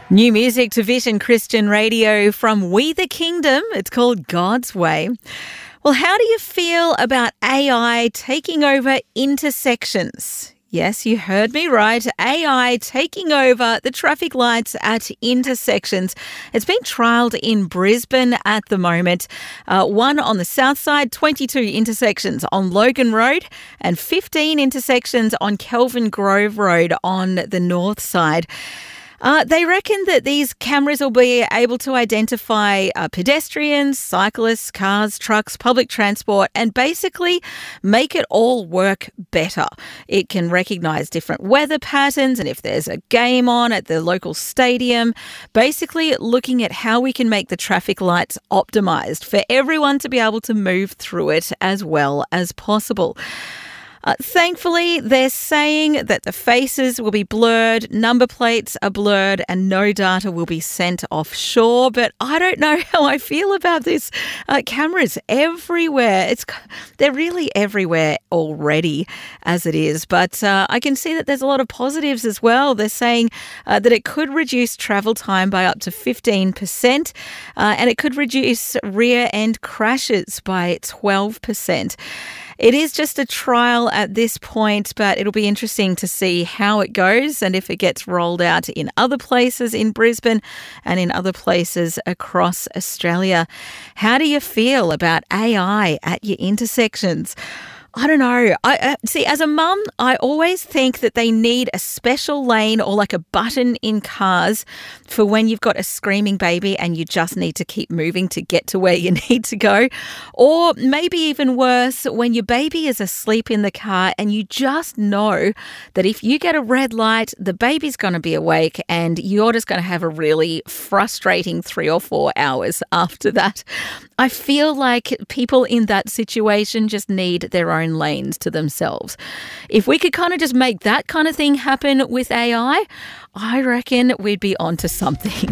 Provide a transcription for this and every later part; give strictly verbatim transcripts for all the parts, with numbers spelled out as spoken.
New music to Vision Christian Radio from We the Kingdom. It's called God's Way. Well, how do you feel about A I taking over intersections? Yes, you heard me right. A I taking over the traffic lights at intersections. It's being trialled in Brisbane at the moment. Uh, one on the south side, twenty-two intersections on Logan Road and fifteen intersections on Kelvin Grove Road on the north side. Uh, they reckon that these cameras will be able to identify uh, pedestrians, cyclists, cars, trucks, public transport, and basically make it all work better. It can recognise different weather patterns and if there's a game on at the local stadium, basically looking at how we can make the traffic lights optimised for everyone to be able to move through it as well as possible. Uh, thankfully, they're saying that the faces will be blurred, number plates are blurred, and no data will be sent offshore. But I don't know how I feel about this. Uh, cameras everywhere. It's they're really everywhere already as it is. But uh, I can see that there's a lot of positives as well. They're saying uh, that it could reduce travel time by up to fifteen percent, uh, and it could reduce rear-end crashes by twelve percent. It is just a trial at this point, but it'll be interesting to see how it goes and if it gets rolled out in other places in Brisbane and in other places across Australia. How do you feel about A I at your intersections? I don't know. I uh, see, as a mum, I always think that they need a special lane or like a button in cars for when you've got a screaming baby and you just need to keep moving to get to where you need to go. Or maybe even worse, when your baby is asleep in the car and you just know that if you get a red light, the baby's going to be awake and you're just going to have a really frustrating three or four hours after that. I feel like people in that situation just need their own lanes to themselves. If we could kind of just make that kind of thing happen with A I, I reckon we'd be onto something.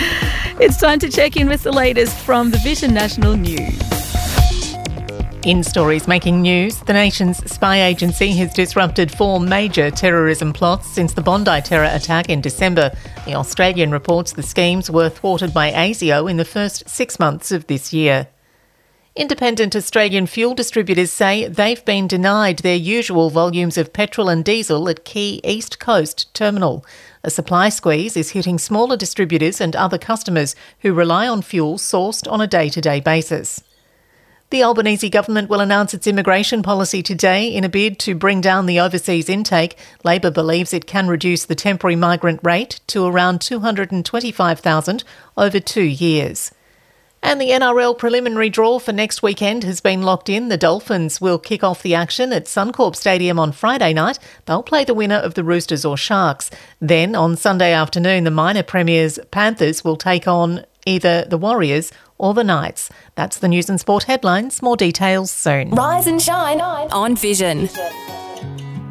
It's time to check in with the latest from the Vision National News. In stories making news, the nation's spy agency has disrupted four major terrorism plots since the Bondi terror attack in December. The Australian reports the schemes were thwarted by ASIO in the first six months of this year. Independent Australian fuel distributors say they've been denied their usual volumes of petrol and diesel at key East Coast terminal. A supply squeeze is hitting smaller distributors and other customers who rely on fuel sourced on a day-to-day basis. The Albanese government will announce its immigration policy today in a bid to bring down the overseas intake. Labor believes it can reduce the temporary migrant rate to around two hundred twenty-five thousand over two years. And the N R L preliminary draw for next weekend has been locked in. The Dolphins will kick off the action at Suncorp Stadium on Friday night. They'll play the winner of the Roosters or Sharks. Then on Sunday afternoon, the minor premiers Panthers will take on either the Warriors or the Knights. That's the news and sport headlines. More details soon. Rise and shine on Vision.